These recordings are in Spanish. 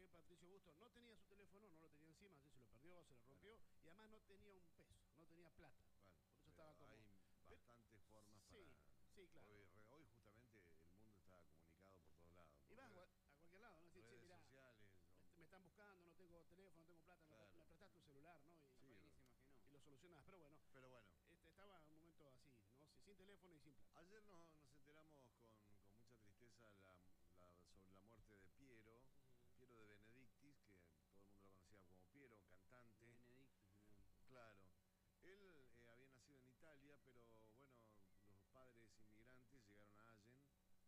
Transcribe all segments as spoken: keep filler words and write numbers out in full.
que Patricio Busto no tenía su teléfono, no lo tenía encima, así se lo perdió, se lo rompió, bueno. Y además no tenía un peso, no tenía plata. Bueno, por eso estaba como... hay bastantes pero, formas sí, para... Sí, claro. Hoy, hoy justamente el mundo está comunicado por todos lados. Y vas a, a cualquier lado, ¿no? Decir, redes che, mirá, sociales. Me, me están buscando, no tengo teléfono, no tengo plata, claro. me, me prestás tu celular, ¿no? Y, sí, y, se imaginó. Y lo solucionás, pero bueno. Pero bueno. Este, estaba en un momento así, ¿no? Sin teléfono y sin plata. Ayer nos, nos enteramos con, con mucha tristeza la, la, sobre la muerte de Piero, uh-huh. Piero de Benedictis, que todo el mundo lo conocía como Piero, cantante. Benedictis, ¿no? Claro. Él eh, había nacido en Italia, pero bueno, los padres inmigrantes llegaron a Allen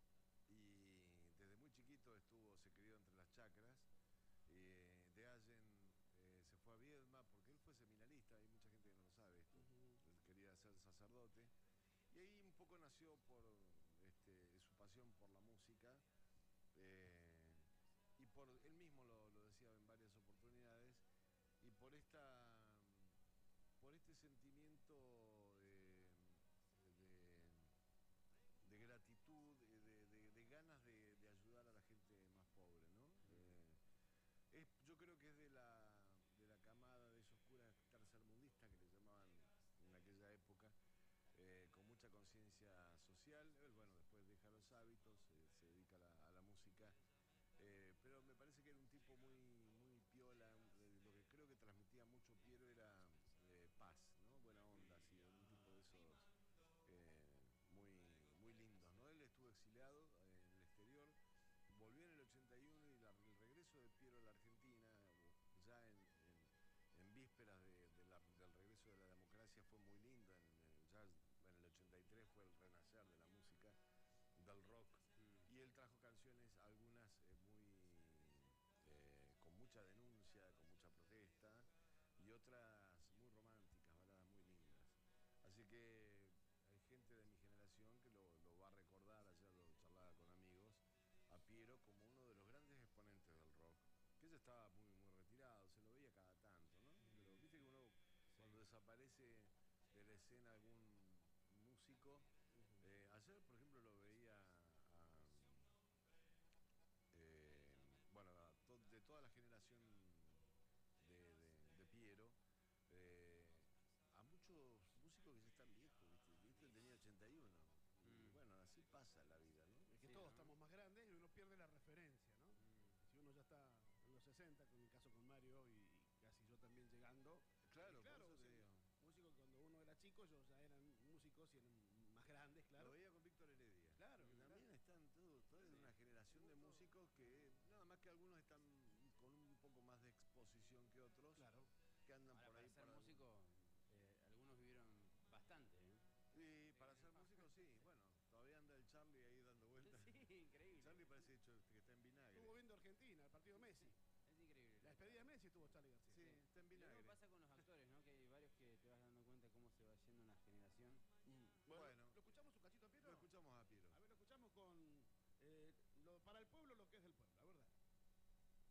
y desde muy chiquito estuvo, se crió entre las chacras. Eh, de Allen eh, se fue a Viedma porque él fue seminarista, hay mucha gente que no lo sabe esto. Uh-huh. Él quería ser sacerdote y ahí un poco nació por este, su pasión por la música eh, y por él mismo lo, lo decía en varias oportunidades y por esta por este sentimiento de, de, de gratitud, de, de, de ganas de, de ayudar a la gente más pobre, ¿no? Uh-huh. eh, es, yo creo que es de la, de la camada de esos curas tercermundistas que le llamaban en aquella época, eh, con mucha conciencia social. Él, bueno, después deja los hábitos, eh, se dedica a la, a la música. Eh, pero me parece que era un tipo muy, muy piola, eh, lo que creo que transmitía mucho Piero era eh, paz, ¿no? Buena onda, así, un tipo de esos eh, muy, muy lindos, ¿no? Él estuvo exiliado eh, en el exterior, volvió en el ochenta y uno y la, el regreso de Piero a la Argentina, ya en, en, en vísperas de, de la, del regreso de la democracia, fue muy lindo, en, en, ya en el ochenta y tres fue el renacer de la música, del rock, mm. y él trajo canciones, algunas eh, muy eh, con mucha denuncia, con mucha protesta, y otras muy románticas, baladas muy lindas. Así que hay gente de mi generación que lo, lo va a recordar, ayer lo charlaba con amigos, a Piero como uno de los grandes exponentes del rock, que ya estaba muy, muy retirado, se lo veía cada tanto, ¿no? Pero viste que uno, sí. Cuando desaparece de la escena algún músico, Eh, ayer, por ejemplo, lo veía a, eh, bueno, a to, de toda la generación de, de, de Piero, eh, a muchos músicos que ya están viejos, ¿viste? ¿Viste? Él tenía ochenta y uno. Y mm. bueno, así pasa la vida, ¿no? Es que sí, todos, ¿no?, estamos más grandes y uno pierde la referencia, ¿no? Mm. Si uno ya está en los sesenta, con el caso con Mario y casi yo también llegando. Claro, claro, por eso te digo. Músicos cuando uno era chico, ellos ya eran músicos y eran más grandes, claro. Lo veía con Víctor Heredia. Claro. Que también claro. Están todos, toda sí. Una generación de músicos que, nada más que algunos están con un poco más de exposición que otros. Claro. Que andan ahora, por ahí. Para ser músico, eh, algunos vivieron bastante, ¿eh? Y para ser músico, sí. Bueno, todavía anda el Charlie ahí dando vueltas. Sí, increíble. Charlie parece hecho que está en vinagre. Estuvo viendo Argentina, el partido Messi. Es increíble. La despedida de Messi estuvo Charlie García. Sí, está en vinagre. Lo que pasa con los